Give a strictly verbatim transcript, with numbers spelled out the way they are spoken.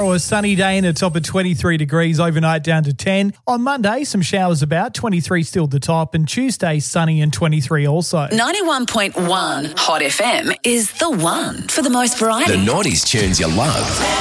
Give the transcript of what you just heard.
A sunny day and a top of twenty-three degrees, overnight down to ten. On Monday, some showers about, twenty-three still the top, and Tuesday sunny and twenty-three also. ninety-one point one Hot F M is the one for the most variety. The nineties tunes you love.